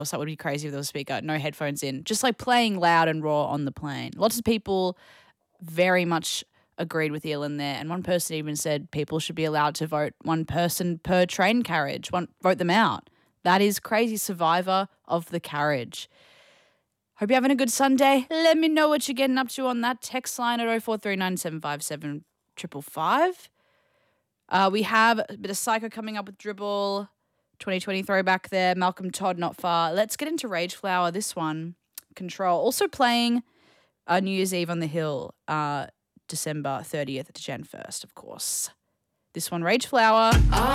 That would be crazy with a speaker, no headphones in, just like playing loud and raw on the plane. Lots of people very much agreed with Elon there, and one person even said people should be allowed to vote one person per train carriage, vote them out. That is crazy. Survivor of the carriage. Hope you're having a good Sunday. Let me know what you're getting up to on that text line at 0439757555. We have a bit of Psycho coming up with Dribble, 2020 throwback there. Malcolm Todd not far. Let's get into Rage Flower, this one. Control. Also playing New Year's Eve on the Hill, December 30th to Jan 1st, of course. This one, Rage Flower.